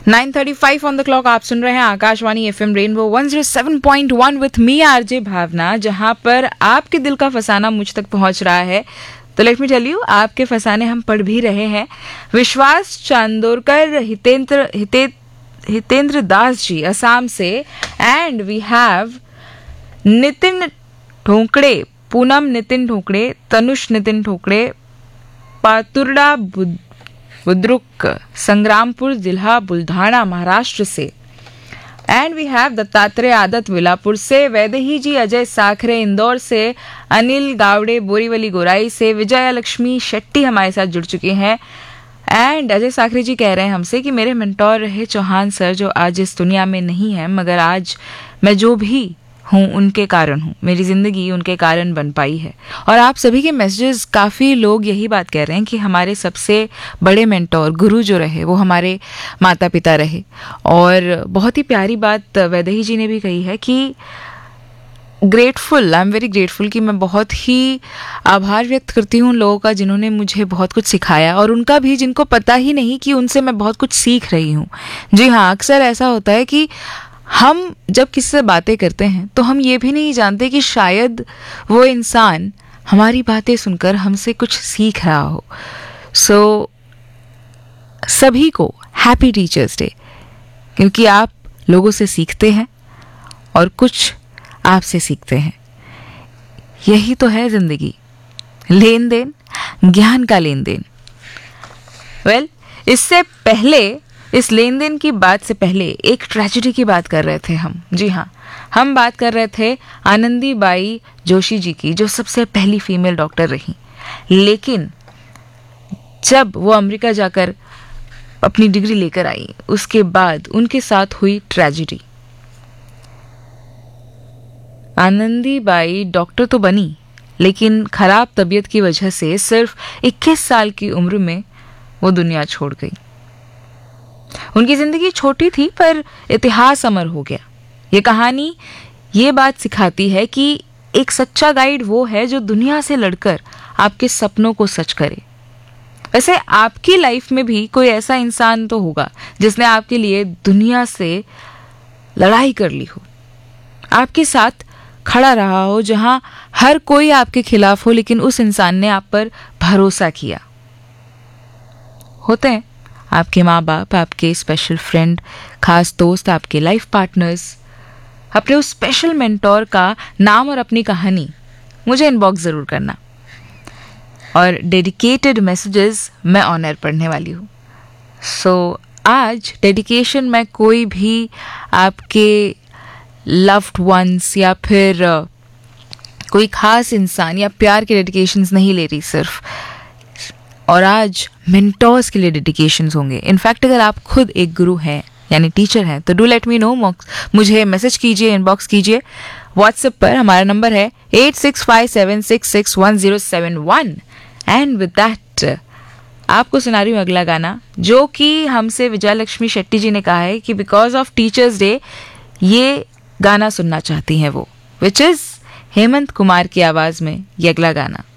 9:35 on the clock. आप सुन रहे हैं Akashvani FM rainbow 107.1 with me RJ भावना, जहां पर आपके दिल का फसाना मुझ तक पहुंच रहा है। तो लेट मी टेल यू, आपके फसाने हम पढ़ भी रहे हैं। विश्वास चांदोरकर, हितेंद्र दास जी असम से, and we have Nitin ढोकड़े, Poonam Nitin ढोकड़े, Tanush Nitin ढोकड़े, पातुरडा Budruk, Sangrampur जिला, बुल्ढाना, महाराष्ट्र से। एंड वी हैव दत्तात्रेय आदत विलापुर से, वैदेही जी अजय साखरे इंदौर से, अनिल गावड़े बोरीवली गोराई से, विजया लक्ष्मी शेट्टी हमारे साथ जुड़ चुके हैं। एंड अजय साखरे जी कह रहे हैं हमसे कि मेरे मेंटोर रहे चौहान सर, जो आज इस दुनिया में नहीं है, मगर आज मैं जो भी हूँ उनके कारण हूँ, मेरी ज़िंदगी उनके कारण बन पाई है। और आप सभी के मैसेजेस, काफ़ी लोग यही बात कह रहे हैं कि हमारे सबसे बड़े मेंटोर, गुरु जो रहे, वो हमारे माता पिता रहे। और बहुत ही प्यारी बात वैदेही जी ने भी कही है कि grateful, I am very grateful, कि मैं बहुत ही आभार व्यक्त करती हूँ उन लोगों का जिन्होंने मुझे बहुत कुछ सिखाया, और उनका भी जिनको पता ही नहीं कि उनसे मैं बहुत कुछ सीख रही हूँ। जी हाँ, अक्सर ऐसा होता है कि हम जब किसी से बातें करते हैं तो हम ये भी नहीं जानते कि शायद वो इंसान हमारी बातें सुनकर हमसे कुछ सीख रहा हो। सो सभी को हैप्पी टीचर्स डे, क्योंकि आप लोगों से सीखते हैं और कुछ आपसे सीखते हैं। यही तो है जिंदगी, लेन देन, ज्ञान का लेन देन। वेल, इससे पहले, इस लेन देन की बात से पहले एक ट्रेजेडी की बात कर रहे थे हम। जी हाँ, हम बात कर रहे थे आनंदीबाई जोशी जी की, जो सबसे पहली फीमेल डॉक्टर रही। लेकिन जब वो अमेरिका जाकर अपनी डिग्री लेकर आई, उसके बाद उनके साथ हुई ट्रेजेडी। आनंदीबाई डॉक्टर तो बनी, लेकिन खराब तबीयत की वजह से सिर्फ 21 साल की उम्र में वो दुनिया छोड़ गई। उनकी जिंदगी छोटी थी पर इतिहास अमर हो गया। ये कहानी ये बात सिखाती है कि एक सच्चा गाइड वो है जो दुनिया से लड़कर आपके सपनों को सच करे। वैसे आपकी लाइफ में भी कोई ऐसा इंसान तो होगा जिसने आपके लिए दुनिया से लड़ाई कर ली हो, आपके साथ खड़ा रहा हो, जहां हर कोई आपके खिलाफ हो, लेकिन उस इंसान ने आप पर भरोसा किया। होते हैं आपके माँ बाप, आपके स्पेशल फ्रेंड, खास दोस्त, आपके लाइफ पार्टनर्स। अपने उस स्पेशल मेंटोर का नाम और अपनी कहानी मुझे इनबॉक्स ज़रूर करना, और डेडिकेटेड मैसेजेस मैं ऑनर पढ़ने वाली हूँ। सो आज डेडिकेशन में कोई भी आपके लव्ड वंस या फिर कोई खास इंसान या प्यार के डेडिकेशंस नहीं ले रही सिर्फ, और आज मेंटोर्स के लिए डेडिकेशंस होंगे। इनफैक्ट अगर आप खुद एक गुरु हैं यानी टीचर हैं तो डू लेट मी नो, मुझे मैसेज कीजिए, इनबॉक्स कीजिए। व्हाट्सएप पर हमारा नंबर है 8657661071। एंड विद दैट आपको सुना रही हूँ अगला गाना, जो कि हमसे विजया लक्ष्मी शेट्टी जी ने कहा है कि बिकॉज ऑफ टीचर्स डे ये गाना सुनना चाहती हैं वो, विच इज हेमंत कुमार की आवाज में ये अगला गाना।